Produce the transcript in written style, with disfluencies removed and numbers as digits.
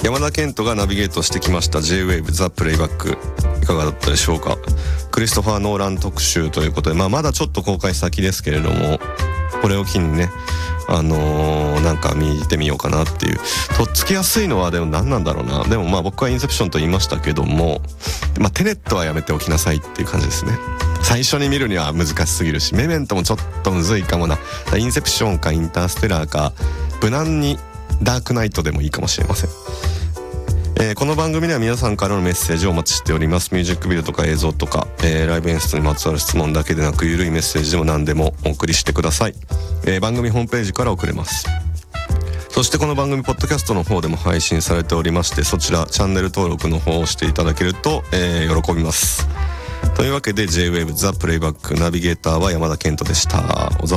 山田健人がナビゲートしてきました J-Wave The Playback、 いかがだったでしょうか。クリストファー・ノーラン特集ということで、まだちょっと公開先ですけれども、これを機にねなんか見てみようかなっていう。とっつきやすいのはでも何なんだろうな。でも僕はインセプションと言いましたけども、テネットはやめておきなさいっていう感じですね。最初に見るには難しすぎるし、メメントもちょっとむずいかもな。インセプションかインターステラーか無難にダークナイトでもいいかもしれません。この番組では皆さんからのメッセージをお待ちしております。ミュージックビデオとか映像とか、ライブ演出にまつわる質問だけでなく、ゆるいメッセージでも何でもお送りしてください。番組ホームページから送れます。そしてこの番組ポッドキャストの方でも配信されておりまして、そちらチャンネル登録の方をしていただけると、喜びます。というわけで J-Wave The Playback、ナビゲーターは山田健人でした。